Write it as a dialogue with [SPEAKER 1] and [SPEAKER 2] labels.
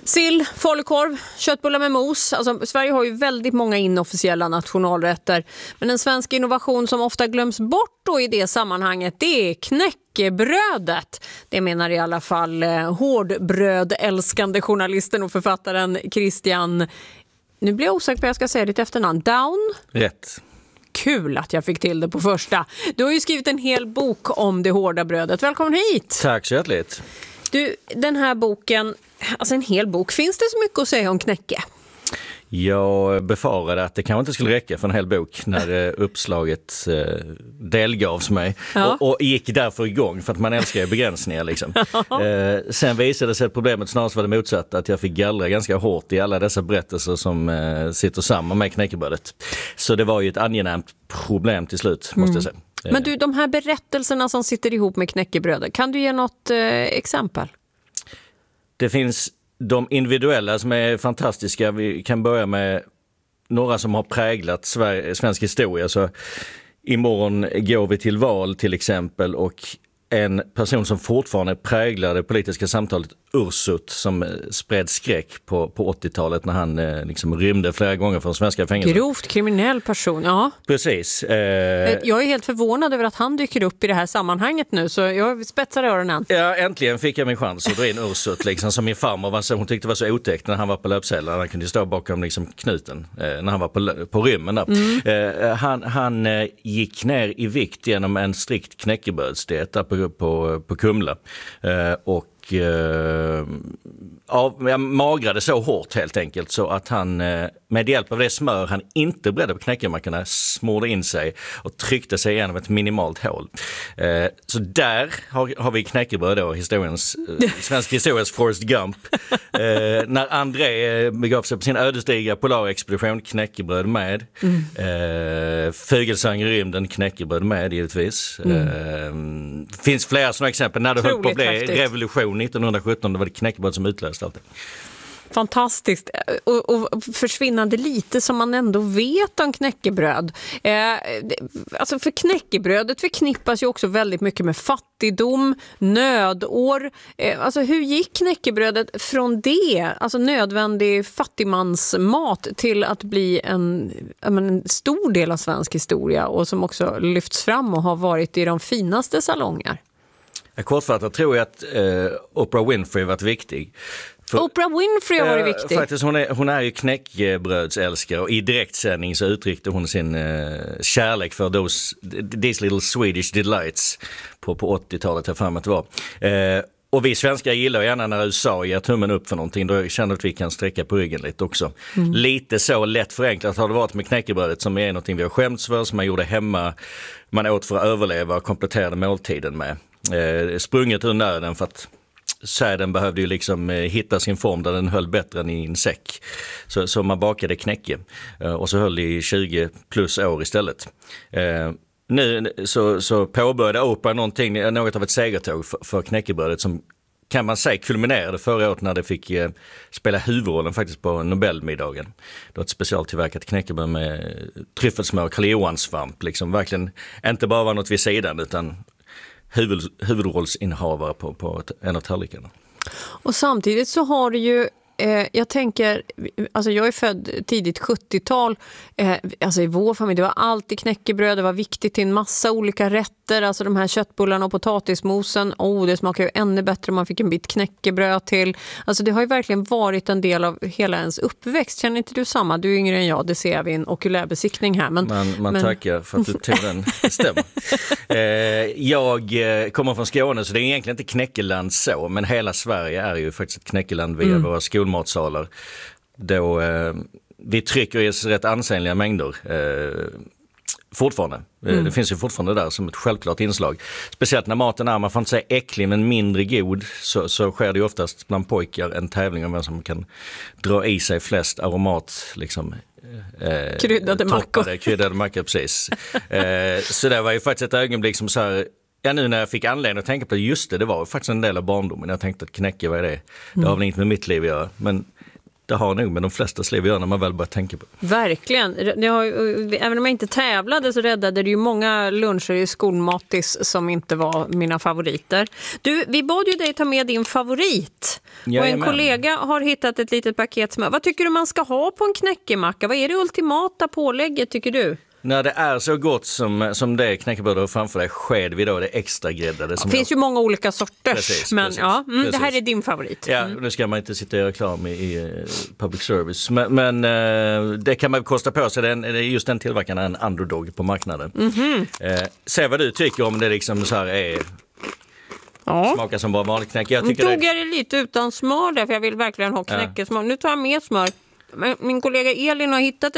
[SPEAKER 1] Sill, falukorv, köttbullar med mos. Alltså, Sverige har ju väldigt många inofficiella nationalrätter. Men en svensk innovation som ofta glöms bort då i det sammanhanget, det är knäckebrödet. Det menar i alla fall hårdbrödälskande journalisten och författaren Christian... Nu blir jag osäker på att jag ska säga ditt efternamn. Down?
[SPEAKER 2] Rätt.
[SPEAKER 1] Kul att jag fick till det på första. Du har ju skrivit en hel bok om det hårda brödet. Välkommen hit!
[SPEAKER 2] Tack så hjärtligt.
[SPEAKER 1] Du, den här boken, alltså en hel bok, finns det så mycket att säga om knäcke?
[SPEAKER 2] Jag befarade att det kanske inte skulle räcka för en hel bok när uppslaget delgavs mig.
[SPEAKER 1] Ja.
[SPEAKER 2] Och gick därför igång för att man älskar begränsningar. Liksom. Sen visade sig att problemet snarast var det motsatta. Att jag fick gallra ganska hårt i alla dessa berättelser som sitter samman med knäckebrödet. Så det var ju ett angenämt problem till slut, måste jag säga.
[SPEAKER 1] Men du, de här berättelserna som sitter ihop med knäckebrödet, kan du ge något exempel?
[SPEAKER 2] Det finns de individuella som är fantastiska. Vi kan börja med några som har präglat svensk historia. Så imorgon går vi till val till exempel, och en person som fortfarande präglar det politiska samtalet, Ursut, som spred skräck på 80-talet när han liksom rymde flera gånger från svenska fängelser.
[SPEAKER 1] Grovt kriminell person, ja.
[SPEAKER 2] Precis.
[SPEAKER 1] Jag är helt förvånad över att han dyker upp i det här sammanhanget nu, så jag spetsar öronen.
[SPEAKER 2] Ja, äntligen fick jag min chans att dra in Ursut, liksom, som min farmor var så, hon tyckte det var så otäckt när han var på löpsedlarna. Han kunde stå bakom liksom knuten när han var på rymmen där. Han gick ner i vikt genom en strikt knäckebrödsdiet där på Kumla. Jag magrade så hårt helt enkelt så att han med hjälp av det smör han inte bredde på knäckemackorna smorde in sig och tryckte sig igenom ett minimalt hål. Så där har vi knäckebröd då, svensk historias Forrest Gump. När André begav sig på sin ödesdigra polarexpedition, knäckebröd med. Fågelsång i rymden, knäckebröd med givetvis. Finns flera sådana exempel. När det höll på att bli revolution 1917, var det knäckebröd som utlöste allt det.
[SPEAKER 1] Fantastiskt. Och försvinnande lite som man ändå vet om knäckebröd. Alltså för knäckebrödet förknippas ju också väldigt mycket med fattigdom, nödår. Alltså hur gick knäckebrödet från det, alltså nödvändig fattigmansmat, till att bli en stor del av svensk historia och som också lyfts fram och har varit i de finaste salonger?
[SPEAKER 2] Kortfattat tror jag att Oprah Winfrey varit viktig.
[SPEAKER 1] Oprah Winfrey har varit viktig.
[SPEAKER 2] Faktiskt, hon är ju knäckebrödsälskare, och i direktsändning så uttryckte hon sin kärlek för these little Swedish delights på 80-talet, jag för mig att det var. Och vi svenskar gillar gärna när USA ger tummen upp för någonting, då känner att vi kan sträcka på ryggen lite också. Lite så lätt förenklat har det varit med knäckebrödet, som är någonting vi har skämts för, som man gjorde hemma, man åt för att överleva och kompletterade måltiden med. Sprunget ur nöden, för att säden behövde ju liksom hitta sin form där den höll bättre än i en säck. Så man bakade knäcke och så höll det i 20 plus år istället. Nu så påbörjade Oprah något av ett segertåg för knäckebrödet, som kan man säga kulminerade förra året när det fick spela huvudrollen faktiskt på Nobelmiddagen. Det var ett specialtillverkat knäckebröd med tryffelsmör och Karl Johan-svamp. Liksom verkligen inte bara var något vid sidan, utan huvudrollsinnehavare på en av tallrikarna. Och
[SPEAKER 1] samtidigt så har det ju, jag tänker, alltså jag är född tidigt 70-tal, alltså i vår familj, det var alltid knäckebröd, det var viktigt till en massa olika rätter, alltså de här köttbullarna och potatismosen, det smakar ju ännu bättre om man fick en bit knäckebröd till. Alltså det har ju verkligen varit en del av hela ens uppväxt. Känner inte du samma? Du är yngre än jag, det ser vi i en okulärbesiktning här.
[SPEAKER 2] Man tackar för att du tog den, stämmer. Jag kommer från Skåne, så det är egentligen inte knäckeland så, men hela Sverige är ju faktiskt ett knäckeland via våra skolmatsalar. Då vi trycker i oss rätt ansenliga mängder fortfarande. Det finns ju fortfarande där som ett självklart inslag. Speciellt när maten är, man får inte säga äcklig men mindre god, så sker det ju oftast bland pojkar en tävling om vem som kan dra i sig flest aromat, liksom
[SPEAKER 1] kryddade
[SPEAKER 2] mackor, precis. Så det var ju faktiskt ett ögonblick som så här, nu när jag fick anledning att tänka på det, just det var faktiskt en del av barndomen. Jag tänkte att knäcke, vad är det? Det har väl inget med mitt liv att göra, men det har nog med de flesta liv att göra när man väl börjar tänka på.
[SPEAKER 1] Verkligen. Även om jag inte tävlade så räddade det ju många luncher i skolmatis som inte var mina favoriter. Du, vi bad ju dig ta med din favorit. Och en kollega har hittat ett litet paket smör. Vad tycker du man ska ha på en knäckemacka? Vad är det ultimata pålägget tycker du?
[SPEAKER 2] När det är så gott som det knäckebröd och framför dig sked vid då det extra gräddade.
[SPEAKER 1] Det finns ju många olika sorters.
[SPEAKER 2] Precis,
[SPEAKER 1] men
[SPEAKER 2] precis,
[SPEAKER 1] ja,
[SPEAKER 2] precis.
[SPEAKER 1] Det här är din favorit.
[SPEAKER 2] Ja, nu ska man inte sitta och göra reklam i public service. Men det kan man kosta på sig. Just den tillverkaren är en underdog på marknaden. Se vad du tycker om det liksom så här är...
[SPEAKER 1] Ja.
[SPEAKER 2] Smakar som bara vanligt knäcke. Jag
[SPEAKER 1] tog jag det lite utan smör där för jag vill verkligen ha knäckesmör. Nu tar jag med smör. Min kollega Elin har hittat